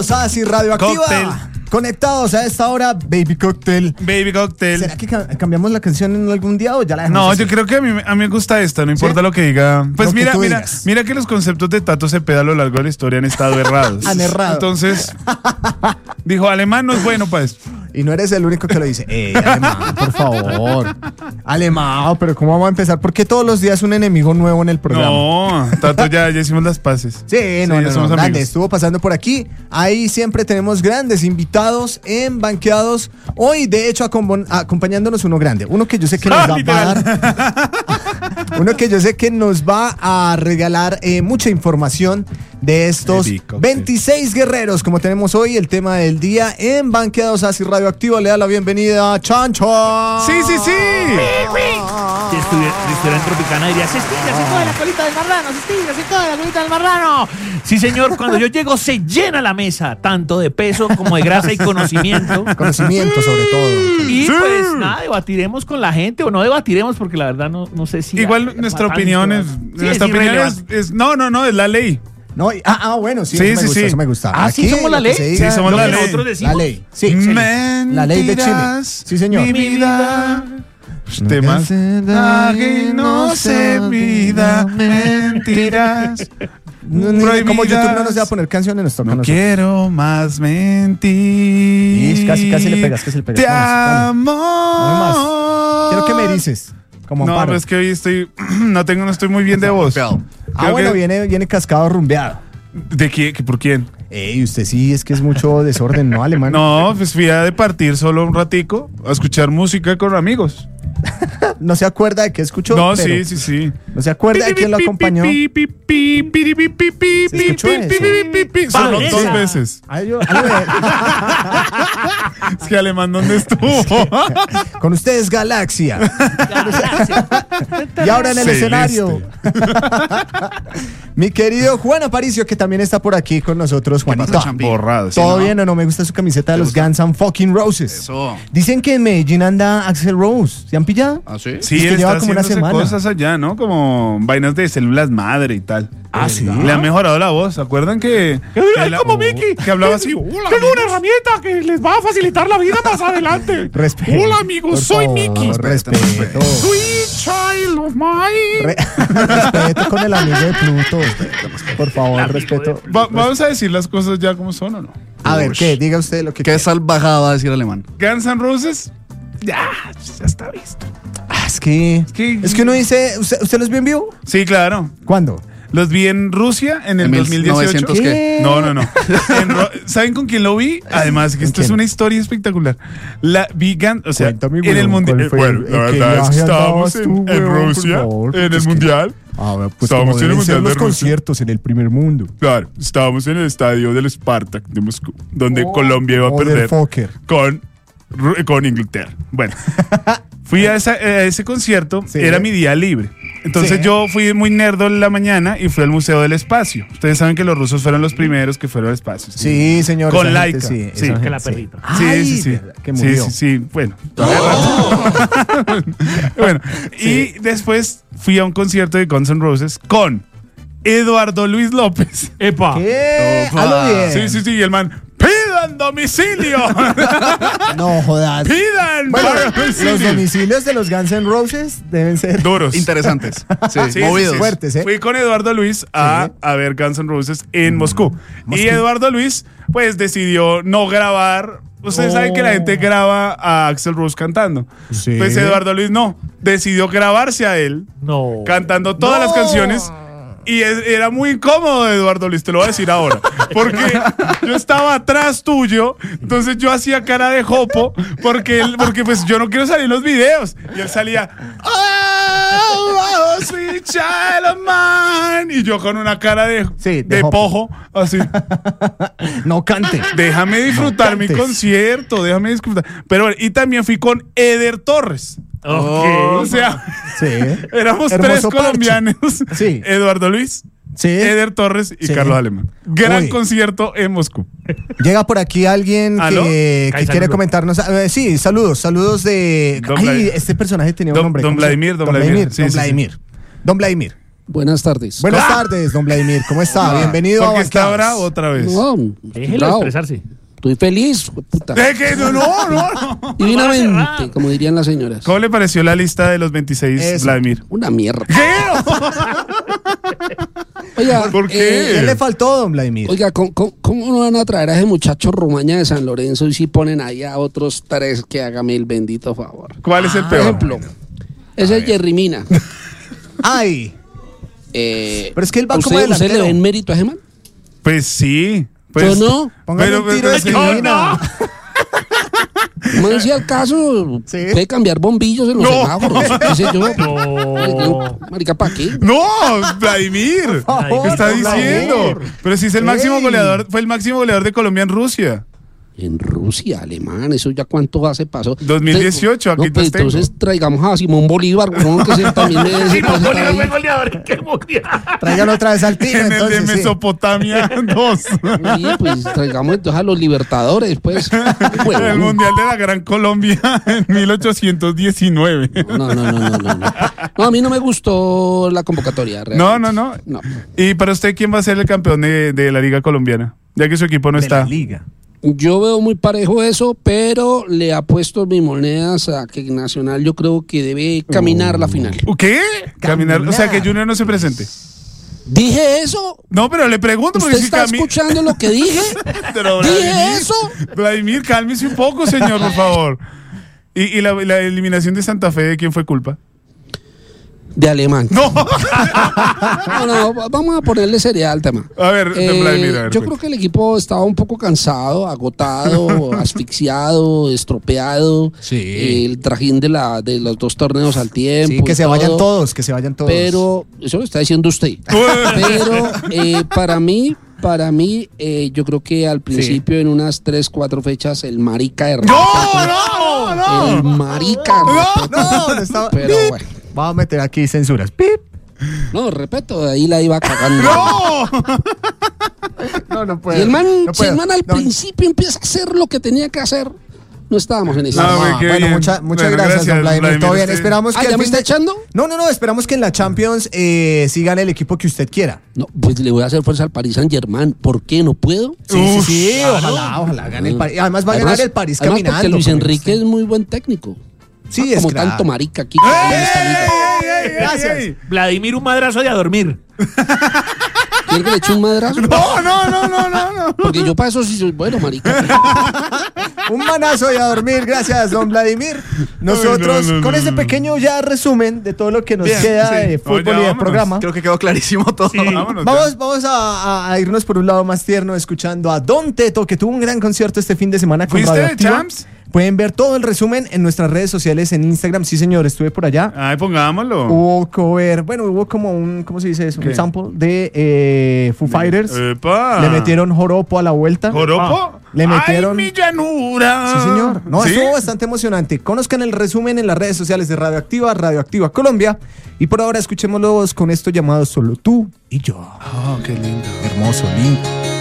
Bienvenidos a Así Radioactiva. Cóctel. Conectados a esta hora, Baby Cocktail. Baby Cocktail. ¿Será que cambiamos la canción en algún día o ya la dejamos No, así? yo creo que a mí me gusta esta, no importa ¿Sí? lo que diga. Pues Lo que mira, tú mira, digas. mira que los conceptos de Tato Cepeda a lo largo de la historia han estado errados. Han errado. Entonces, dijo, alemán no es bueno para esto. Y no eres el único que lo dice. Alemán, por favor. Alemán, pero ¿cómo vamos a empezar? ¿Por qué todos los días un enemigo nuevo en el programa? No, Tato, ya hicimos las paces. Sí, no, ya somos grande, amigos. estuvo pasando por aquí. Ahí siempre tenemos grandes invitados en Banqueados. Hoy, de hecho, acompañándonos uno grande. Uno que yo sé que nos va a dar. Uno que yo sé que nos va a regalar mucha información de estos Baby Cocktail. 26 guerreros, como tenemos hoy, el tema del día en Banqueados Así Radioactiva. Le da la bienvenida a Chancho. Sí. Si estuviera en Tropicana diría, se estira, se coge la colita del marrano, se estira, se coge la colita del marrano. Sí, señor, cuando yo llego se llena la mesa, tanto de peso como de grasa y conocimiento. Conocimiento, sobre todo. Y Sí. pues nada, debatiremos con la gente, o no debatiremos, porque la verdad no sé si... Igual nuestra opinión es, no, es la ley. No, bueno, sí, Sí, eso me gusta, sí. eso me gusta. Ah, ¿sí Aquí somos la lo que ley? se diga- Sí, somos Lo la que ley. nosotros decimos. La ley, sí. La ley de Chile. Sí, señor. Mi vida. Temas. Ay, no sé, vida, mentiras. Como YouTube no nos prohibidas. va a poner canciones, nos toca a No nosotros. quiero más mentir. Y casi le pegas, casi le pegas. Te Vamos, amo. más. Quiero que me dices, como No, Amparo. pero es que hoy no estoy muy bien de voz. Creo Bueno, que- viene cascado rumbeado. ¿De qué? ¿Por quién? Usted sí, es que es mucho desorden, ¿no, alemán? No, pues fui a departir solo un ratico a escuchar música con amigos. No se acuerda de qué escuchó. No, pero sí. No se acuerda de quién lo acompañó. ¿Se escuchó eso? Sonó Vanessa. 2 veces. Algo Es que Alemán, ¿dónde estuvo? Con ustedes, Galaxia. Y ahora en el Celeste. escenario, mi querido Juan Aparicio, que también está por aquí con nosotros. Juanito, Borrado. ¿todo bien o no? Me gusta su camiseta de los Guns N' fucking Roses. Eso. Dicen que en Medellín anda Axl Rose. ¿Se han pillado? ¿Ah, sí? Sí, Es que él lleva está como una haciéndose semana. cosas allá, ¿no? Como vainas de células madre y tal. Ah, ¿sí? Le han mejorado la voz. ¿Se acuerdan que como Mickey. que hablaba así? Tengo una herramienta que les va a facilitar la vida más adelante. Respeto. Hola, amigos, Por soy favor, Mickey. Respeto. Sweet child of mine. Respeto con el amigo de Pluto. Por favor, respeto. Vamos a decir las cosas ya como son, ¿o no? A ver, ¿qué? Diga usted lo que ¿Qué salvajada va a decir alemán? Guns N' Roses, ya está visto. Es que uno dice, ¿usted los vio en vivo? Sí, claro. ¿Cuándo? Los vi en Rusia en el En 2018. 1900 ¿qué? No. ¿Saben con quién lo vi? Además, que esto es quién? una historia espectacular. La vi, o sea, Cuéntame, en el weón, mundial. ¿cuál fue Bueno, el la que verdad es que viaje estábamos andabas tú, en weón, por Rusia, favor? en el Es que- mundial. Pues Estábamos en el Mundial de los Rusia. conciertos en el primer mundo. Claro, estábamos en el estadio del Spartak de Moscú, donde Colombia iba a perder Motherfucker. con Inglaterra. Bueno, fui a ese concierto, Sí. era mi día libre. Entonces Sí. yo fui muy nerdo en la mañana y fui al Museo del Espacio. Ustedes saben que los rusos fueron los primeros que fueron al espacio. Sí, señor. Con esa Laika. gente, Sí, esa que la gente, perrita. Ay, verdad, que murió. Sí. Bueno, bueno, y después fui a un concierto de Guns N' Roses con Eduardo Luis López. Epa. ¿Qué? Opa. Hazlo bien. Sí, y el man, ¡pidan domicilio! No jodas. ¡Pidan Bueno, domicilio! los domicilios de los Guns N' Roses deben ser Duros. Interesantes. Sí, Sí, movidos. sí. fuertes, ¿eh? Fui con Eduardo Luis a ver Guns N' Roses en Moscú. Y Eduardo Luis, pues, decidió no grabar. Ustedes saben que la gente graba a Axl Rose cantando. Sí. Pues Eduardo Luis no. Decidió grabarse a él No. cantando todas las canciones. Y era muy incómodo, Eduardo Luis, te lo voy a decir ahora. Porque yo estaba atrás tuyo, entonces yo hacía cara de jopo, porque pues yo no quiero salir en los videos. Y él salía, oh, sweet child of mine. Y yo con una cara de de jopo. pojo, así. No cante. Déjame disfrutar mi cantes. concierto, déjame disfrutar. Pero bueno, y también fui con Eder Torres. O sea, Sí. éramos Hermoso tres parche. colombianos. Sí. Eduardo Luis, Sí. Eder Torres y Sí. Carlos Alemán. Gran Uy. concierto en Moscú. Llega por aquí alguien ¿Aló? que Ay, quiere saludo. comentarnos. Sí, saludos de. Don Ay, Vladimir. este personaje tenía un Don- nombre. Don ¿cómo se- Vladimir, Don Vladimir. Sí, Don sí, sí. Vladimir. Don Vladimir. Buenas tardes. Buenas tardes, don Vladimir. ¿Cómo está? Bienvenido a Porque está Banqueados. bravo otra vez. No, Déjelo bravo. expresarse. Estoy feliz, puta. ¿De qué? No. Divinamente, como dirían las señoras. ¿Cómo le pareció la lista de los 26, Eso. Vladimir? Una mierda. ¿Qué? Oiga, ¿Por qué? ¿Qué le faltó, don Vladimir? Oiga, ¿cómo no van a traer a ese muchacho Romaña de San Lorenzo y si ponen ahí a otros 3 que hágame el bendito favor? ¿Cuál es el Por peor? ejemplo, ese Jerry Mina. Ay, pero es que él va ¿a como usted le delantero. ven mérito a ese man? Pues sí. Pues, Yo no. Póngale un tiro de sí. esquina. No decía el caso, Sí. puede cambiar bombillos en los No. semáforos. ¿Qué sé yo? No. Marica, ¿para qué? No, Vladimir. favor, ¿Qué está don diciendo? Vladimir. Pero si es el máximo Ey. goleador, fue el máximo goleador de Colombia en Rusia. En Rusia, alemán, eso ya cuánto hace pasó. 2018, aquí no, pues te tengo. entonces traigamos a Simón Bolívar, weón, que se también merece Si no, pues, estar Bolívar fue ahí. goleador. ¿Qué mundial? Tráigalo otra vez al tiro, En el de entonces. sí. Mesopotamia 2. Sí, pues traigamos entonces a los Libertadores, pues. El Huevón. Mundial de la Gran Colombia en 1819. No. No, a mí no me gustó la convocatoria. No. realmente. No. ¿Y para usted quién va a ser el campeón de la Liga Colombiana? Ya que su equipo no De la está. liga. Yo veo muy parejo eso, pero le apuesto mis monedas a que Nacional yo creo que debe caminar la final. ¿Qué? Caminar. O sea, que Caminar. Junior no se presente. ¿Dije eso? No, pero le pregunto porque ¿Usted si está escuchando lo que dije? Pero, ¿Dije Vladimir, eso? Vladimir, cálmese un poco, señor, por favor. ¿Y la eliminación de Santa Fe de quién fue culpa? De alemán. No. No, vamos a ponerle seriedad al tema. A ver, Vladimir, a ver. Yo creo que el equipo estaba un poco cansado, agotado, asfixiado, estropeado. Sí. El trajín de los 2 torneos al tiempo. Sí, que y se vayan todo. todos, que se vayan todos. Pero, eso lo está diciendo usted. Pero para mí, yo creo que al principio, en unas 3-4 fechas, el marica de No. el marica. No, no estaba. Pero Pip. bueno. Vamos a meter aquí censuras. Pip. No, respeto, ahí la iba cagando. No puedo. Y el man, no si el puedo. man al No. principio empieza a hacer lo que tenía que hacer, no estábamos en esa. No, güey, qué Bueno, bien. muchas Bueno, gracias, don Vladimir. Todo bien. usted- Esperamos que ¿Ya al me fin está de- echando? No, esperamos que en la Champions sí gane el equipo que usted quiera. No, pues le voy a hacer fuerza al Paris Saint-Germain. ¿Por qué? ¿No puedo? Sí, Claro. ojalá gane el París. Además va a ganar el París además caminando. porque Luis como Enrique usted. es muy buen técnico. Sí, No es como crack. tanto marica aquí en esta liga. Gracias. Vladimir, un madrazo de a dormir. ¿Quiere que le eche un madrazo? No. Porque yo para eso sí soy bueno, marica. Un manazo y a dormir. Gracias, don Vladimir. Nosotros, no, con este no. pequeño ya resumen de todo lo que nos Bien, queda sí. de fútbol Oye, y de vámonos. programa. Creo que quedó clarísimo todo. Vámonos ya. Vamos a irnos por un lado más tierno escuchando a Don Teto, que tuvo un gran concierto este fin de semana con ¿Fuiste de Radioactiva. Champs? Pueden ver todo el resumen en nuestras redes sociales en Instagram. Sí, señor, estuve por allá. Ay, pongámoslo. Hubo cover, hubo como un, ¿cómo se dice eso? ¿Qué? Un sample de Foo Fighters. Epa. Le metieron joropo a la vuelta. ¿Joropo? Le metieron- ¡Ay, mi llanura! Sí, señor. No, ¿Sí? estuvo bastante emocionante. Conozcan el resumen en las redes sociales de Radioactiva, Radioactiva Colombia. Y por ahora escuchémoslos con esto llamado Solo tú y yo. Oh, qué lindo. Hermoso, lindo.